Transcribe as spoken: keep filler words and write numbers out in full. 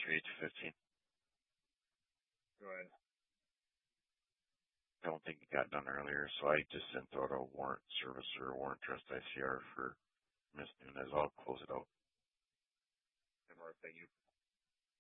three eight fifteen. Go ahead. I don't think it got done earlier, so I just sent out a warrant service or a warrant trust I C R for Miss Nunez. I'll close it out. And Mark, thank you.